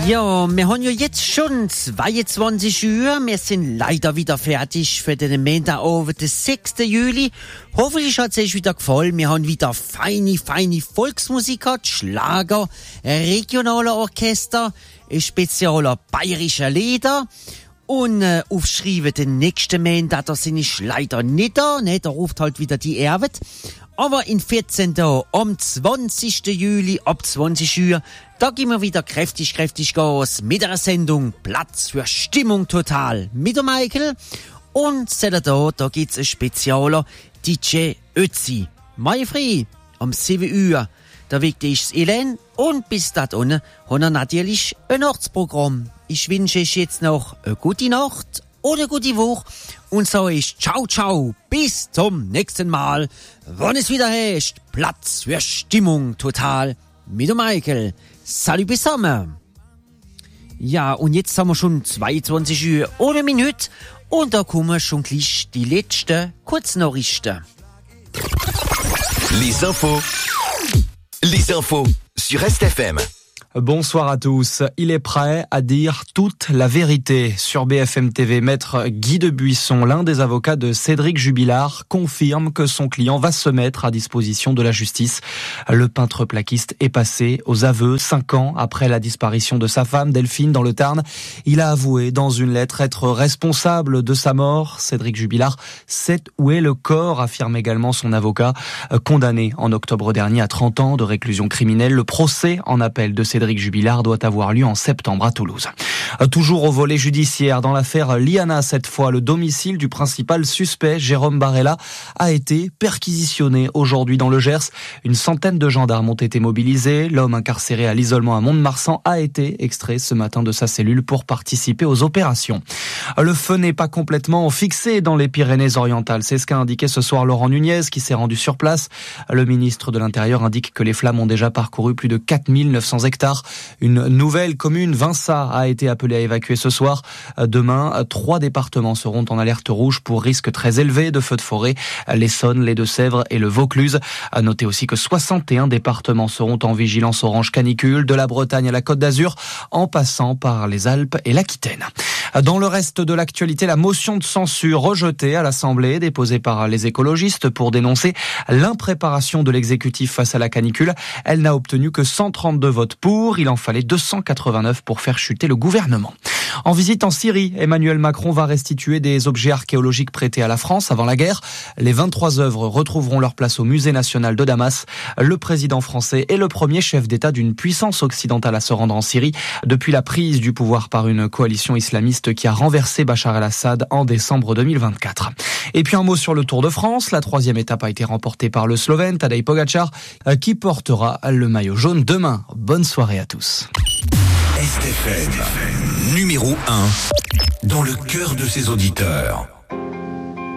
Ja, wir haben ja jetzt schon 22 Uhr. Wir sind leider wieder fertig für den Montagabend, den 6. Juli. Hoffentlich hat es euch wieder gefallen. Wir haben wieder feine Volksmusik gehabt, Schlager, regionale Orchester, ein spezieller bayerischer Lieder. Und aufschreiben den nächsten Montag, da sind ich leider nicht da, ne? Da ruft halt wieder die Erwet. Aber in 14 Tagen, am 20. Juli, ab 20 Uhr, da gehen wir wieder kräftig Gas mit einer Sendung Platz für Stimmung total mit dem Michael. Und da gibt's ein spezieller DJ Ötzi. Mai frei, am 7 Uhr, da weckt ich's Elen und bis dahin haben wir natürlich ein Nachtsprogramm. Ich wünsche euch jetzt noch eine gute Nacht oder eine gute Woche und sage ich ciao, bis zum nächsten Mal, wann es wieder heißt, Platz für Stimmung total mit dem Michael. Salut zusammen. Ja, und jetzt haben wir schon 22 Uhr ohne Minute und da kommen schon gleich die letzten Kurznachrichten. Les infos sur RestFM. Bonsoir à tous. Il est prêt à dire toute la vérité. Sur BFM TV, maître Guy Debuisson, l'un des avocats de Cédric Jubilard, confirme que son client va se mettre à disposition de la justice. Le peintre plaquiste est passé aux aveux 5 ans après la disparition de sa femme, Delphine, dans le Tarn. Il a avoué dans une lettre être responsable de sa mort. Cédric Jubilard sait où est le corps, affirme également son avocat. Condamné en octobre dernier à 30 ans de réclusion criminelle, le procès en appel de Cédric Jubilard doit avoir lieu en septembre à Toulouse. Toujours au volet judiciaire, dans l'affaire Liana, cette fois, le domicile du principal suspect, Jérôme Barella, a été perquisitionné aujourd'hui dans le Gers. Une centaine de gendarmes ont été mobilisés. L'homme incarcéré à l'isolement à Mont-de-Marsan a été extrait ce matin de sa cellule pour participer aux opérations. Le feu n'est pas complètement fixé dans les Pyrénées-Orientales. C'est ce qu'a indiqué ce soir Laurent Nunez, qui s'est rendu sur place. Le ministre de l'Intérieur indique que les flammes ont déjà parcouru plus de 4900 hectares. Une nouvelle commune, Vinça, a été appelée à évacuer ce soir. Demain, 3 départements seront en alerte rouge pour risque très élevé de feux de forêt. L'Essonne, les Deux-Sèvres et le Vaucluse. À noter aussi que 61 départements seront en vigilance orange canicule, de la Bretagne à la Côte d'Azur, en passant par les Alpes et l'Aquitaine. Dans le reste de l'actualité, la motion de censure rejetée à l'Assemblée, déposée par les écologistes pour dénoncer l'impréparation de l'exécutif face à la canicule. Elle n'a obtenu que 132 votes pour. Il en fallait 289 pour faire chuter le gouvernement. En visite en Syrie, Emmanuel Macron va restituer des objets archéologiques prêtés à la France avant la guerre. Les 23 œuvres retrouveront leur place au Musée national de Damas. Le président français est le premier chef d'État d'une puissance occidentale à se rendre en Syrie depuis la prise du pouvoir par une coalition islamiste qui a renversé Bachar el-Assad en décembre 2024. Et puis un mot sur le Tour de France. La 3e étape a été remportée par le Slovène Tadej Pogačar qui portera le maillot jaune demain. Bonne soirée à tous. RestFM, numéro 1 dans le cœur de ses auditeurs.